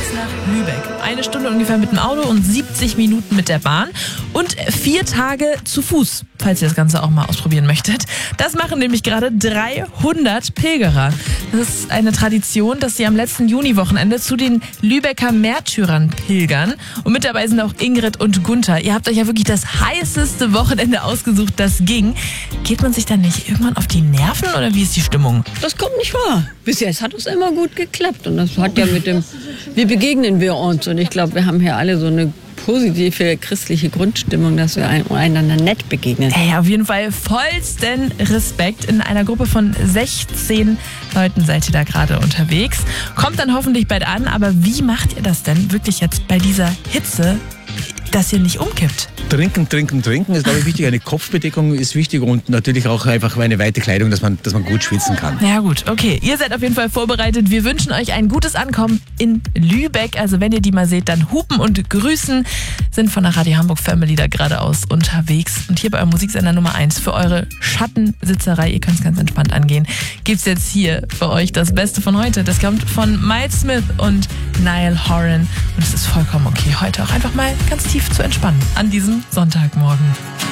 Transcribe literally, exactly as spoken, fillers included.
geht's nach Lübeck. Eine Stunde ungefähr mit dem Auto und siebzig Minuten mit der Bahn. Und vier Tage zu Fuß, falls ihr das Ganze auch mal ausprobieren möchtet. Das machen nämlich gerade dreihundert Pilgerer. Das ist eine Tradition, dass sie am letzten Juniwochenende zu den Lübecker Märtyrern pilgern. Und mit dabei sind auch Ingrid und Gunther. Ihr habt euch ja wirklich das heißeste Wochenende ausgesucht, das ging. Geht man sich dann nicht irgendwann auf die Nerven oder wie ist die Stimmung? Das kommt nicht vor. Bis jetzt hat es immer gut geklappt. Und das hat ja mit dem, wie begegnen wir uns? Und ich glaube, wir haben hier alle so eine positive christliche Grundstimmung, dass wir einander nett begegnen. Hey, auf jeden Fall vollsten Respekt. In einer Gruppe von sechzehn Leuten seid ihr da gerade unterwegs. Kommt dann hoffentlich bald an, aber wie macht ihr das denn wirklich jetzt bei dieser Hitze, dass ihr nicht umkippt? Trinken, trinken, trinken ist, glaube ich, wichtig. Eine Kopfbedeckung ist wichtig und natürlich auch einfach eine weite Kleidung, dass man, dass man gut schwitzen kann. Ja gut, okay. Ihr seid auf jeden Fall vorbereitet. Wir wünschen euch ein gutes Ankommen in Lübeck. Also wenn ihr die mal seht, dann hupen und grüßen. Sind von der Radio Hamburg Family da geradeaus unterwegs. Und hier bei eurem Musiksender Nummer eins für eure Schattensitzerei, ihr könnt es ganz entspannt angehen, gibt's jetzt hier für euch das Beste von heute. Das kommt von Miles Smith und Niall Horan. Und es ist vollkommen okay, heute auch einfach mal ganz tief zu entspannen an diesem Sonntagmorgen.